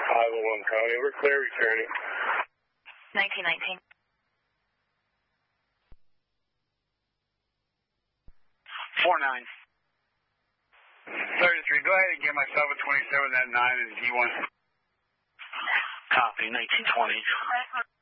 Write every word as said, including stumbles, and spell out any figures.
Iowa one County, we're clear returning. nineteen nineteen. four nine. thirty-three, go ahead and get myself a twenty-seven at nine and D one. Copy, nineteen twenty.